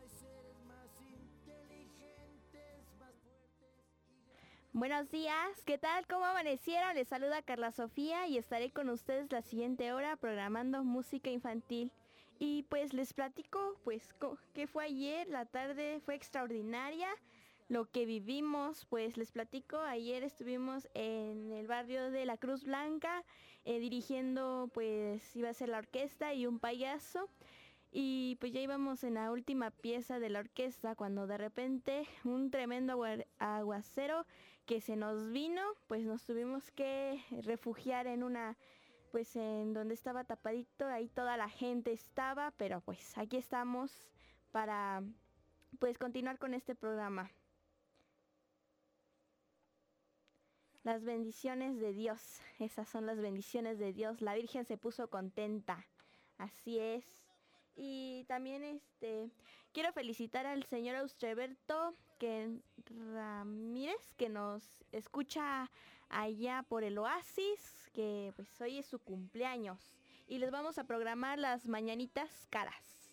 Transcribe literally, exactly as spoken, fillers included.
Buenos días, ¿qué tal? ¿Cómo amanecieron? Les saluda Carla Sofía y estaré con ustedes la siguiente hora programando música infantil. Y pues les platico, pues, qué fue ayer, la tarde fue extraordinaria, lo que vivimos, pues les platico, ayer estuvimos en el barrio de la Cruz Blanca, eh, dirigiendo, pues, iba a ser la orquesta y un payaso. Y pues ya íbamos en la última pieza de la orquesta cuando de repente un tremendo agu- aguacero que se nos vino, pues nos tuvimos que refugiar en una, pues en donde estaba tapadito, ahí toda la gente estaba, pero pues aquí estamos para pues continuar con este programa. Las bendiciones de Dios, esas son las bendiciones de Dios, la Virgen se puso contenta, así es. Y también este quiero felicitar al señor Austreberto que Ramírez, que nos escucha allá por el Oasis, que pues hoy es su cumpleaños y les vamos a programar las mañanitas caras.